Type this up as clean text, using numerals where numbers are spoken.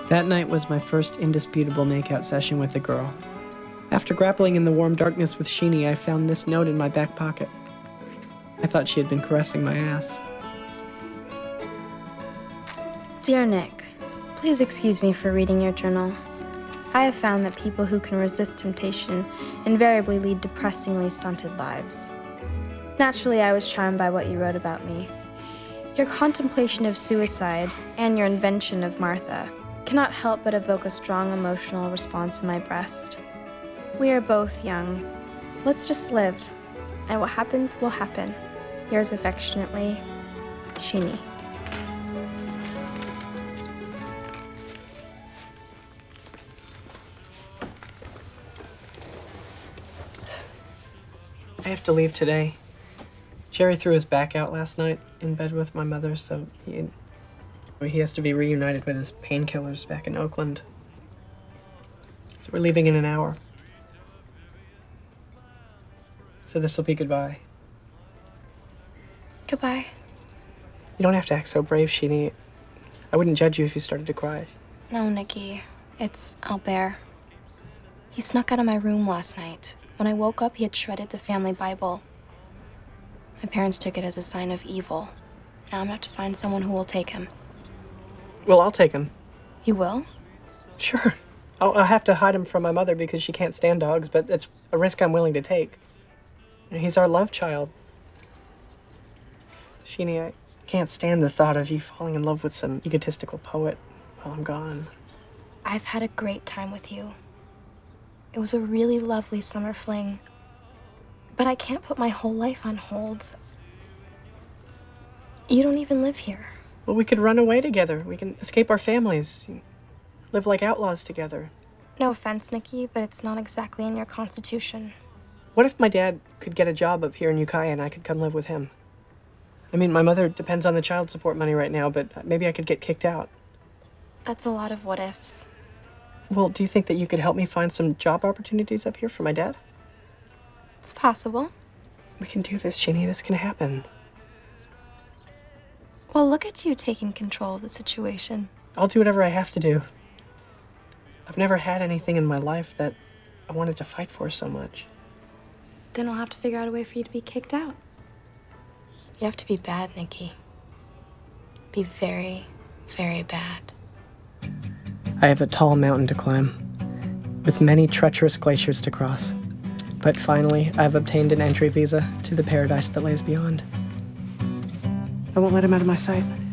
That night was my first indisputable makeout session with a girl. After grappling in the warm darkness with Sheenie, I found this note in my back pocket. I thought she had been caressing my ass. Dear Nick, please excuse me for reading your journal. I have found that people who can resist temptation invariably lead depressingly stunted lives. Naturally, I was charmed by what you wrote about me. Your contemplation of suicide and your invention of Martha cannot help but evoke a strong emotional response in my breast. We are both young. Let's just live, and what happens will happen. Yours affectionately, Sheenie. I have to leave today. Jerry threw his back out last night in bed with my mother, so he has to be reunited with his painkillers back in Oakland. So we're leaving in an hour. So this will be goodbye. Goodbye. You don't have to act so brave, Sheenie. I wouldn't judge you if you started to cry. No, Nikki. It's Albert. He snuck out of my room last night. When I woke up, he had shredded the family Bible. My parents took it as a sign of evil. Now I'm gonna have to find someone who will take him. Well, I'll take him. You will? Sure. I'll have to hide him from my mother because she can't stand dogs, but it's a risk I'm willing to take. He's our love child. Sheenie, I can't stand the thought of you falling in love with some egotistical poet while I'm gone. I've had a great time with you. It was a really lovely summer fling. But I can't put my whole life on hold. You don't even live here. Well, we could run away together. We can escape our families. Live like outlaws together. No offense, Nikki, but it's not exactly in your constitution. What if my dad could get a job up here in Ukiah and I could come live with him? I mean, my mother depends on the child support money right now, but maybe I could get kicked out. That's a lot of what ifs. Well, do you think that you could help me find some job opportunities up here for my dad? It's possible. We can do this, Sheenie. This can happen. Well, look at you taking control of the situation. I'll do whatever I have to do. I've never had anything in my life that I wanted to fight for so much. Then we'll have to figure out a way for you to be kicked out. You have to be bad, Nikki. Be very, very bad. I have a tall mountain to climb, with many treacherous glaciers to cross. But finally, I've obtained an entry visa to the paradise that lays beyond. I won't let him out of my sight.